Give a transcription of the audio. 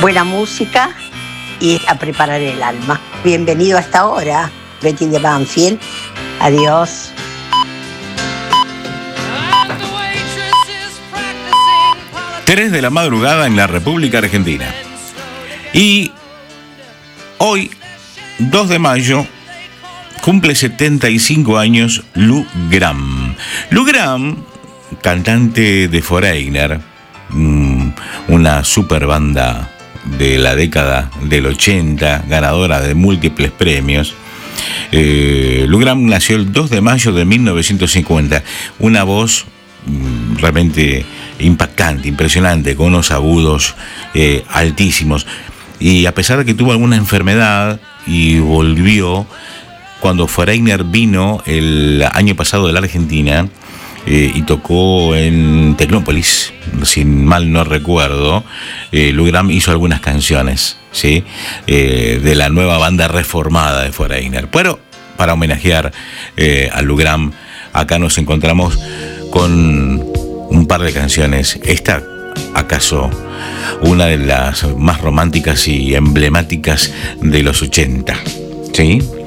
buena música y a preparar el alma. Bienvenido a esta hora, Betty de Banfield. Adiós. 3 de la madrugada en la República Argentina. Y hoy, 2 de mayo, cumple 75 años Lou Gramm. Lou Gramm, cantante de Foreigner, una super banda de la década del 80, ganadora de múltiples premios. Lou Gramm nació el 2 de mayo de 1950. Una voz realmente impactante, impresionante, con unos agudos altísimos. Y a pesar de que tuvo alguna enfermedad y volvió, cuando Foreigner vino el año pasado de la Argentina y tocó en Tecnópolis, si mal no recuerdo, Lou Gramm hizo algunas canciones, ¿sí? De la nueva banda reformada de Foreigner. Pero para homenajear a Lou Gramm, acá nos encontramos con un par de canciones. Esta, acaso, una de las más románticas y emblemáticas de los 80, ¿sí?